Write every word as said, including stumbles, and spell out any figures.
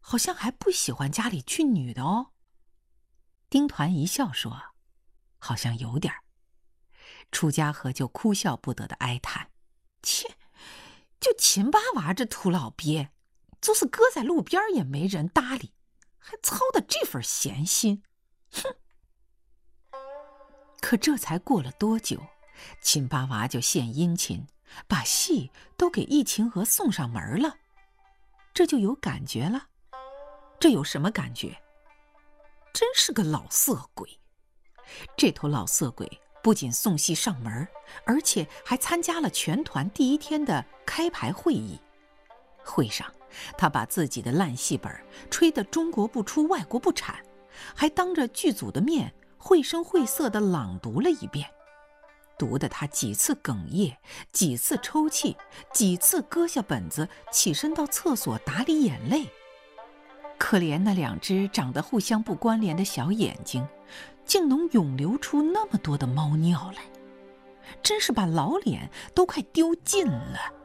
好像还不喜欢家里去女的哦。丁团一笑说：“好像有点儿。”楚家和就哭笑不得的哀叹：“切，就秦八娃这土老鳖，就是搁在路边也没人搭理，还操的这份闲心，哼！”可这才过了多久，秦八娃就献殷勤，把戏都给易秦娥送上门了，这就有感觉了。这有什么感觉？真是个老色鬼！这头老色鬼不仅送戏上门，而且还参加了全团第一天的开牌会议。会上，他把自己的烂戏本吹得中国不出外国不产，还当着剧组的面绘声绘色地朗读了一遍，读得他几次哽咽，几次抽泣，几次搁下本子起身到厕所打理眼泪。可怜那两只长得互相不关联的小眼睛，竟能涌流出那么多的猫尿来，真是把老脸都快丢尽了。